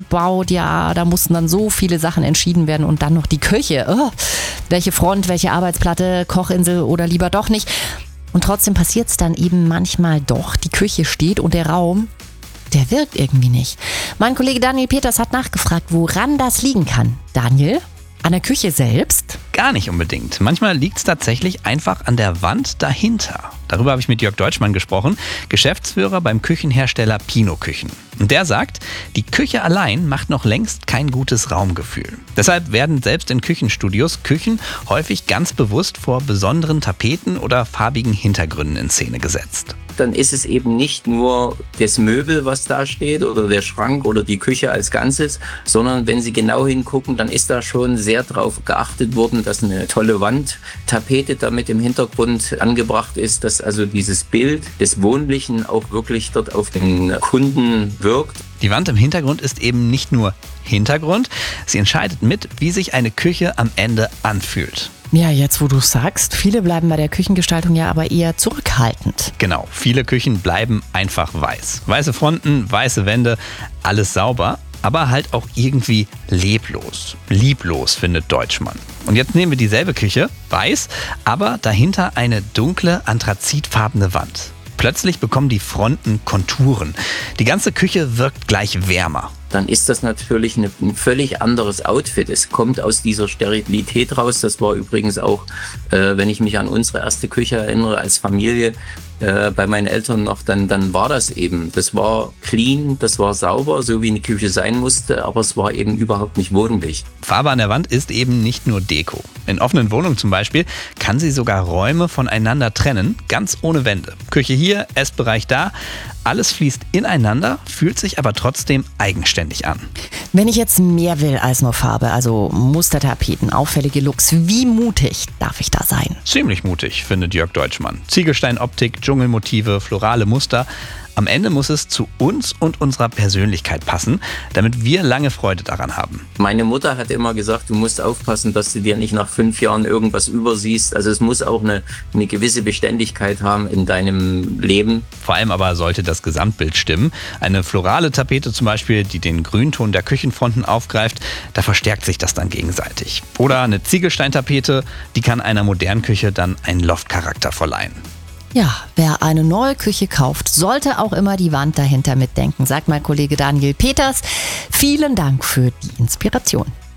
gebaut. Ja, da mussten dann so viele Sachen entschieden werden und dann noch die Küche. Oh, welche Front, welche Arbeitsplatte, Kochinsel oder lieber doch nicht. Und trotzdem passiert es dann eben manchmal doch. Die Küche steht und der Raum, der wirkt irgendwie nicht. Mein Kollege Daniel Peters hat nachgefragt, woran das liegen kann. Daniel, an der Küche selbst? Gar nicht unbedingt. Manchmal liegt es tatsächlich einfach an der Wand dahinter. Darüber habe ich mit Jörg Deutschmann gesprochen, Geschäftsführer beim Küchenhersteller Pino Küchen. Und der sagt, die Küche allein macht noch längst kein gutes Raumgefühl. Deshalb werden selbst in Küchenstudios Küchen häufig ganz bewusst vor besonderen Tapeten oder farbigen Hintergründen in Szene gesetzt. Dann ist es eben nicht nur das Möbel, was da steht oder der Schrank oder die Küche als Ganzes, sondern wenn Sie genau hingucken, dann ist da schon sehr darauf geachtet worden, dass eine tolle Wandtapete damit im Hintergrund angebracht ist, dass also dieses Bild des Wohnlichen auch wirklich dort auf den Kunden wirkt. Die Wand im Hintergrund ist eben nicht nur Hintergrund, sie entscheidet mit, wie sich eine Küche am Ende anfühlt. Ja, jetzt wo du sagst, viele bleiben bei der Küchengestaltung ja aber eher zurückhaltend. Genau, viele Küchen bleiben einfach weiß. Weiße Fronten, weiße Wände, alles sauber, aber halt auch irgendwie leblos. Lieblos, findet Deutschmann. Und jetzt nehmen wir dieselbe Küche, weiß, aber dahinter eine dunkle, anthrazitfarbene Wand. Plötzlich bekommen die Fronten Konturen. Die ganze Küche wirkt gleich wärmer. Dann ist das natürlich ein völlig anderes Outfit. Es kommt aus dieser Sterilität raus. Das war übrigens auch, wenn ich mich an unsere erste Küche erinnere, als Familie bei meinen Eltern noch, dann war das eben. Das war clean, das war sauber, so wie eine Küche sein musste, aber es war eben überhaupt nicht wohnlich. Farbe an der Wand ist eben nicht nur Deko. In offenen Wohnungen zum Beispiel kann sie sogar Räume voneinander trennen, ganz ohne Wände. Küche hier, Essbereich da. Alles fließt ineinander, fühlt sich aber trotzdem eigenständig an. Wenn ich jetzt mehr will als nur Farbe, also Mustertapeten, auffällige Looks, wie mutig darf ich da sein? Ziemlich mutig, findet Jörg Deutschmann. Ziegelsteinoptik, Dschungelmotive, florale Muster. Am Ende muss es zu uns und unserer Persönlichkeit passen, damit wir lange Freude daran haben. Meine Mutter hat immer gesagt, du musst aufpassen, dass du dir nicht nach 5 Jahren irgendwas übersiehst. Also es muss auch eine gewisse Beständigkeit haben in deinem Leben. Vor allem aber sollte das Gesamtbild stimmen. Eine florale Tapete zum Beispiel, die den Grünton der Küchenfronten aufgreift, da verstärkt sich das dann gegenseitig. Oder eine Ziegelsteintapete, die kann einer modernen Küche dann einen Loftcharakter verleihen. Ja, wer eine neue Küche kauft, sollte auch immer die Wand dahinter mitdenken, sagt mein Kollege Daniel Peters. Vielen Dank für die Inspiration.